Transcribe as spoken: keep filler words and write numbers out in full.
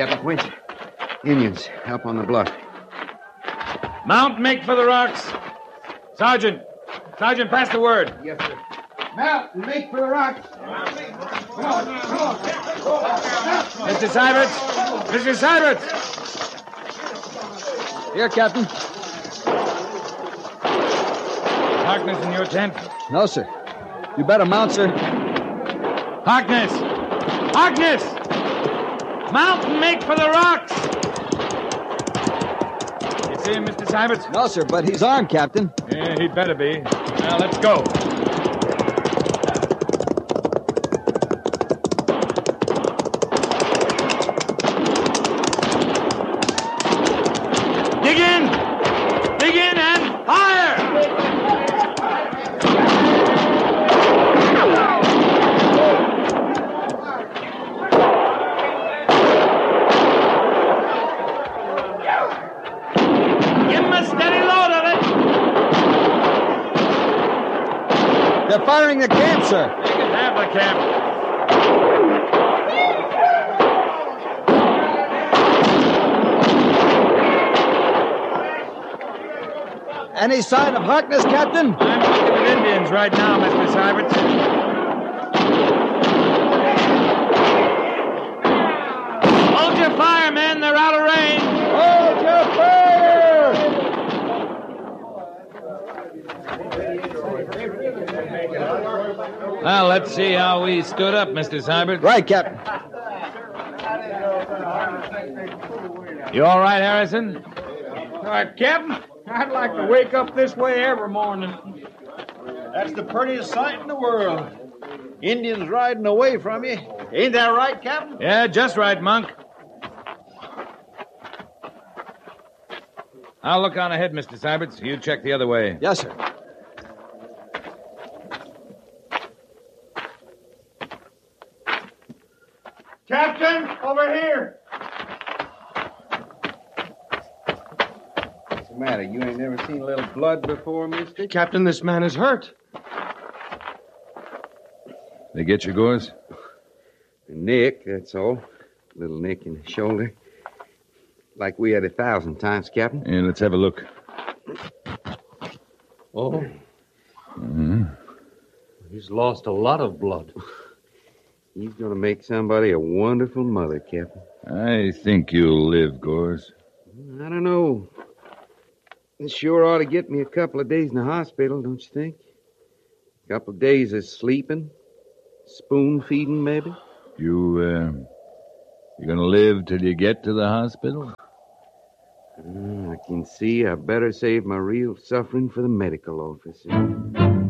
Captain Quincy. Indians, help on the bluff. Mount, make for the rocks. Sergeant. Sergeant, pass the word. Yes, sir. Mount and make for the rocks. Come on, come on. Mister Syberts. Mister Syberts. Here, Captain. Harkness in your tent? No, sir. You better mount, sir. Harkness! Harkness! Mount and make for the rocks! You see him, Mister Syberts? No, sir, but he's armed, Captain. Yeah, he'd better be. Now, let's go. Dig in! Dig in and fire! Give him a steady load of it! They're firing the camp, sir. They can have the camp. Any sign of Harkness, Captain? I'm looking at Indians right now, Mister Syberts. Hold your fire, men. They're out of range. Hold your fire! Well, let's see how we stood up, Mister Syberts. Right, Captain. You all right, Harrison? All right, Captain. I'd like to wake up this way every morning. That's the prettiest sight in the world. Indians riding away from you. Ain't that right, Captain? Yeah, just right, Monk. I'll look on ahead, Mister Syberts. You check the other way. Yes, sir. Captain, over here. What's the matter? You ain't never seen a little blood before, mister? Captain, this man is hurt. They get your gores? Nick, that's all. Little nick in the shoulder. Like we had a thousand times, Captain. Yeah, let's have a look. Oh, Mm-hmm. he's lost a lot of blood. He's gonna make somebody a wonderful mother, Captain. I think you'll live, Gores. I don't know. This sure ought to get me a couple of days in the hospital, don't you think? A couple of days of sleeping, spoon feeding, maybe. You, uh, you gonna live till you get to the hospital? Mm, I can see I better save my real suffering for the medical officer.